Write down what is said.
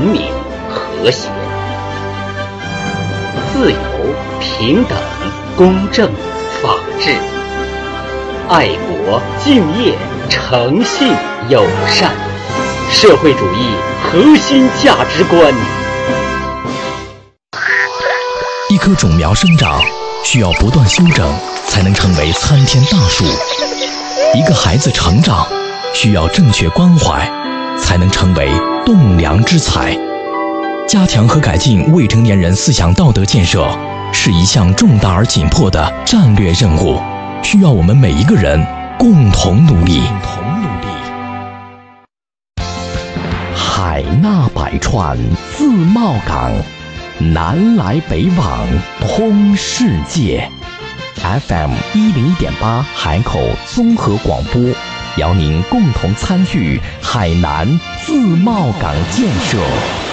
明、和谐。自由、平等、公正、法治，爱国、敬业、诚信、友善，社会主义核心价值观。 一棵种苗生长需要不断修整，才能成为参天大树；一个孩子成长需要正确关怀，才能成为栋梁之才。加强和改进未成年人思想道德建设是一项重大而紧迫的战略任务，需要我们每一个人共同努力。海纳百川，自贸港，南来北往，通世界。FM 101.8海口综合广播，邀您共同参与海南自贸港建设。